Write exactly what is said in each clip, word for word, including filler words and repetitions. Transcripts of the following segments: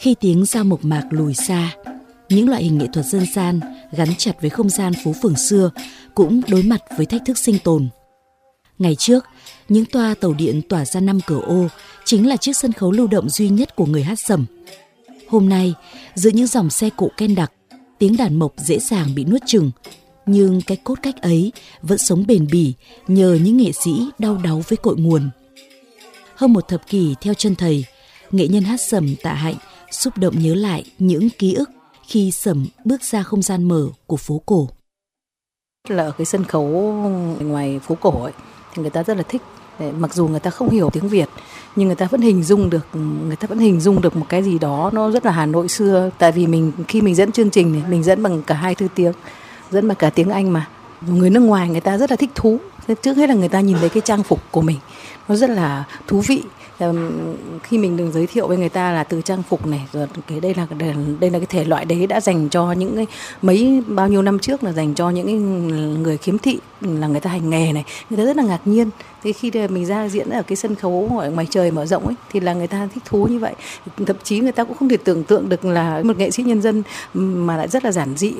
Khi tiếng dao mộc mạc lùi xa, những loại hình nghệ thuật dân gian gắn chặt với không gian phố phường xưa cũng đối mặt với thách thức sinh tồn. Ngày trước, những toa tàu điện tỏa ra năm cửa ô chính là chiếc sân khấu lưu động duy nhất của người hát sẩm. Hôm nay, giữa những dòng xe cộ ken đặc, tiếng đàn mộc dễ dàng bị nuốt chửng, nhưng cái cốt cách ấy vẫn sống bền bỉ nhờ những nghệ sĩ đau đáu với cội nguồn. Hơn một thập kỷ theo chân thầy, nghệ nhân hát sẩm Tạ Hạnh xúc động nhớ lại những ký ức khi sẩm bước ra không gian mở của phố cổ. Là ở cái sân khấu ngoài phố cổ ấy, thì người ta rất là thích. Mặc dù người ta không hiểu tiếng Việt, nhưng người ta vẫn hình dung được, người ta vẫn hình dung được một cái gì đó nó rất là Hà Nội xưa. Tại vì mình khi mình dẫn chương trình này, mình dẫn bằng cả hai thứ tiếng, dẫn bằng cả tiếng Anh mà. Người nước ngoài người ta rất là thích thú. Trước hết là người ta nhìn thấy cái trang phục của mình, nó rất là thú vị. Khi mình được giới thiệu với người ta là từ trang phục này, rồi cái đây là đây là cái thể loại đấy đã dành cho những cái mấy bao nhiêu năm trước, là dành cho những cái người khiếm thị, là người ta hành nghề này, người ta rất là ngạc nhiên. Thì khi mình ra diễn ở cái sân khấu ở ngoài trời mở rộng ấy, thì là người ta thích thú như vậy. Thậm chí người ta cũng không thể tưởng tượng được là một nghệ sĩ nhân dân mà lại rất là giản dị.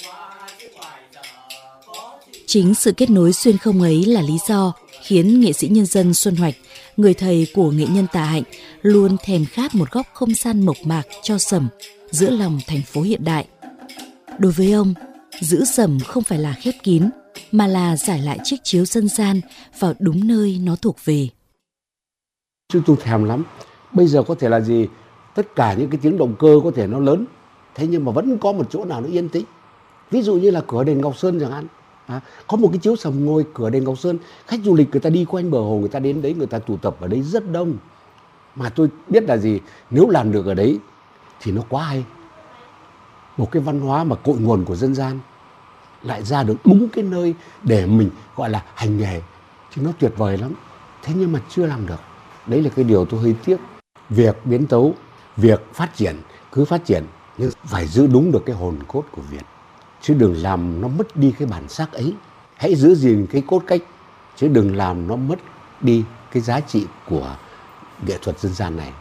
Chính sự kết nối xuyên không ấy là lý do khiến nghệ sĩ nhân dân Xuân Hoạch, người thầy của nghệ nhân Tạ Hạnh, luôn thèm khát một góc không gian mộc mạc cho sẩm giữa lòng thành phố hiện đại. Đối với ông, giữ sẩm không phải là khép kín, mà là giải lại chiếc chiếu dân gian vào đúng nơi nó thuộc về. Chứ tôi thèm lắm. Bây giờ có thể là gì? Tất cả những cái tiếng động cơ có thể nó lớn, thế nhưng mà vẫn có một chỗ nào nó yên tĩnh. Ví dụ như là cửa đền Ngọc Sơn chẳng hạn. À, có một cái chiếu sầm ngôi cửa đền Ngọc Sơn, khách du lịch người ta đi quanh bờ hồ, người ta đến đấy, người ta tụ tập ở đấy rất đông. Mà tôi biết là gì, nếu làm được ở đấy thì nó quá hay. Một cái văn hóa mà cội nguồn của dân gian lại ra được đúng cái nơi để mình gọi là hành nghề thì nó tuyệt vời lắm. Thế nhưng mà chưa làm được. Đấy là cái điều tôi hơi tiếc. Việc biến tấu, việc phát triển cứ phát triển, nhưng phải giữ đúng được cái hồn cốt của Việt, chứ đừng làm nó mất đi cái bản sắc ấy. Hãy giữ gìn cái cốt cách, chứ đừng làm nó mất đi cái giá trị của nghệ thuật dân gian này.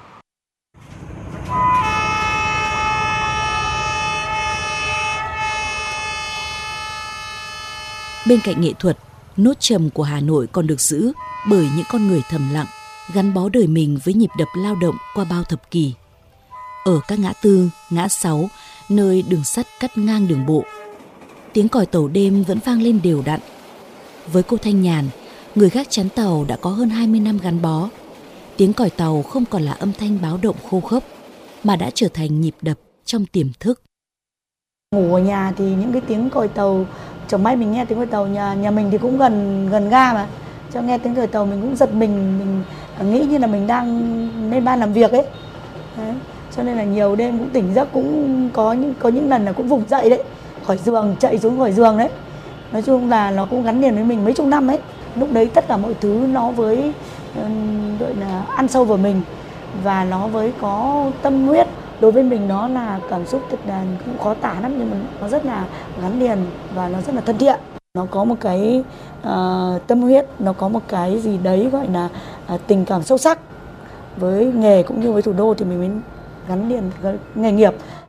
Bên cạnh nghệ thuật, nốt trầm của Hà Nội còn được giữ bởi những con người thầm lặng, gắn bó đời mình với nhịp đập lao động qua bao thập kỷ. Ở các ngã tư, ngã sáu, nơi đường sắt cắt ngang đường bộ, tiếng còi tàu đêm vẫn vang lên đều đặn. Với cô Thanh Nhàn, người gác chắn tàu đã có hơn hai mươi năm gắn bó. Tiếng còi tàu không còn là âm thanh báo động khô khốc, mà đã trở thành nhịp đập trong tiềm thức. Ngủ ở nhà thì những cái tiếng còi tàu, chẳng may mình nghe tiếng còi tàu, nhà nhà mình thì cũng gần gần ga mà, cho nghe tiếng còi tàu mình cũng giật mình, mình nghĩ như là mình đang lên ban làm việc ấy. Đấy. Cho nên là nhiều đêm cũng tỉnh giấc, cũng có những có những lần là cũng vùng dậy đấy, khỏi giường, chạy xuống khỏi giường đấy. Nói chung là nó cũng gắn liền với mình mấy chục năm ấy. Lúc đấy tất cả mọi thứ nó với gọi là ăn sâu vào mình, và nó với có tâm huyết. Đối với mình nó là cảm xúc thật là cũng khó tả lắm, nhưng mà nó rất là gắn liền và nó rất là thân thiện. Nó có một cái uh, tâm huyết, nó có một cái gì đấy gọi là uh, tình cảm sâu sắc với nghề cũng như với thủ đô, thì mình mới gắn liền nghề nghiệp.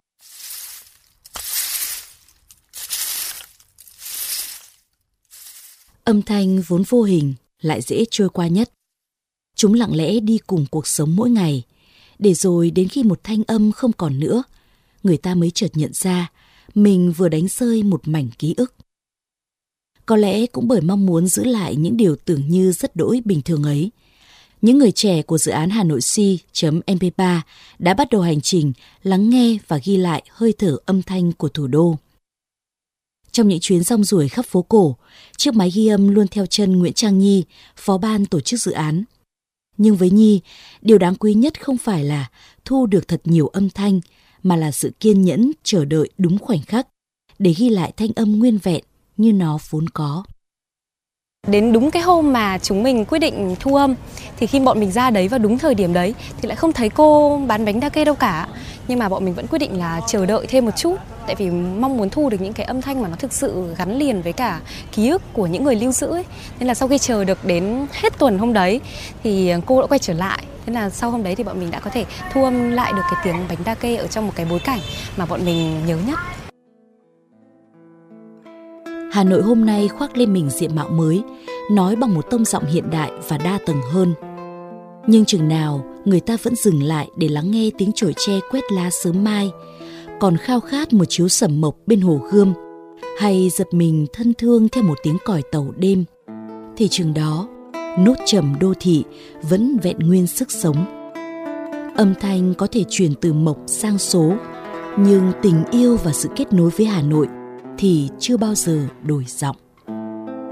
Âm thanh vốn vô hình lại dễ trôi qua nhất. Chúng lặng lẽ đi cùng cuộc sống mỗi ngày, để rồi đến khi một thanh âm không còn nữa, người ta mới chợt nhận ra mình vừa đánh rơi một mảnh ký ức. Có lẽ cũng bởi mong muốn giữ lại những điều tưởng như rất đỗi bình thường ấy, những người trẻ của dự án Hà Nội C.em pê ba đã bắt đầu hành trình lắng nghe và ghi lại hơi thở âm thanh của thủ đô. Trong những chuyến rong ruổi khắp phố cổ, chiếc máy ghi âm luôn theo chân Nguyễn Trang Nhi, phó ban tổ chức dự án. Nhưng với Nhi, điều đáng quý nhất không phải là thu được thật nhiều âm thanh, mà là sự kiên nhẫn chờ đợi đúng khoảnh khắc để ghi lại thanh âm nguyên vẹn như nó vốn có. Đến đúng cái hôm mà chúng mình quyết định thu âm thì khi bọn mình ra đấy vào đúng thời điểm đấy thì lại không thấy cô bán bánh đa kê đâu cả. Nhưng mà bọn mình vẫn quyết định là chờ đợi thêm một chút, tại vì mong muốn thu được những cái âm thanh mà nó thực sự gắn liền với cả ký ức của những người lưu giữ ấy. Nên là sau khi chờ được đến hết tuần hôm đấy thì cô đã quay trở lại. Thế là sau hôm đấy thì bọn mình đã có thể thu âm lại được cái tiếng bánh đa kê ở trong một cái bối cảnh mà bọn mình nhớ nhất. Hà Nội hôm nay khoác lên mình diện mạo mới, nói bằng một tông giọng hiện đại và đa tầng hơn. Nhưng chừng nào người ta vẫn dừng lại để lắng nghe tiếng chổi tre quét lá sớm mai, còn khao khát một chiếu sẩm mộc bên hồ Gươm, hay giật mình thân thương theo một tiếng còi tàu đêm, thì chừng đó nốt trầm đô thị vẫn vẹn nguyên sức sống. Âm thanh có thể chuyển từ mộc sang số, nhưng tình yêu và sự kết nối với Hà Nội thì chưa bao giờ đổi giọng.